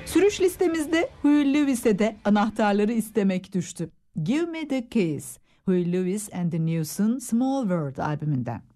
Sürüş listemizde Huey Lewis'e de anahtarları istemek düştü. Give Me The Keys, Huey Lewis and the News'un Small World albümünden.